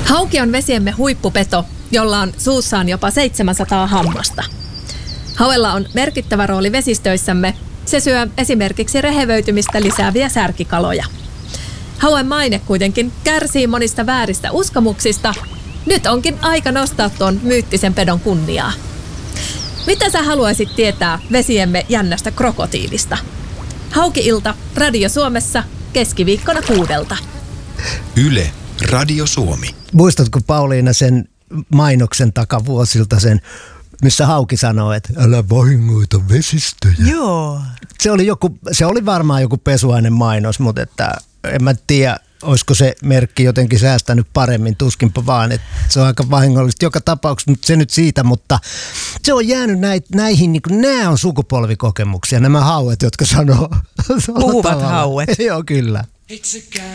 Hauki on vesiemme huippupeto, jolla on suussaan jopa 700 hammasta. Hauella on merkittävä rooli vesistöissämme. Se syö esimerkiksi rehevöitymistä lisääviä särkikaloja. Hauen maine kuitenkin kärsii monista vääristä uskomuksista. Nyt onkin aika nostaa tuon myyttisen pedon kunniaa. Mitä sä haluaisit tietää vesiemme jännästä krokotiilista? Hauki-ilta Radio Suomessa keskiviikkona 6. Yle Radio Suomi. Muistatko Pauliina sen mainoksen takavuosilta sen, missä hauki sanoo, että älä vahingoita vesistöjä? Joo. Se oli varmaan joku pesuainen mainos, mutta että en mä tiedä, olisiko se merkki jotenkin säästänyt paremmin, tuskinpa vaan, että se on aika vahingollista joka tapauksessa, mutta se nyt siitä, mutta se on jäänyt näihin, niin kuin, nämä on sukupolvikokemuksia, nämä hauet, jotka sanoo. Puhuvat hauet. Joo, kyllä.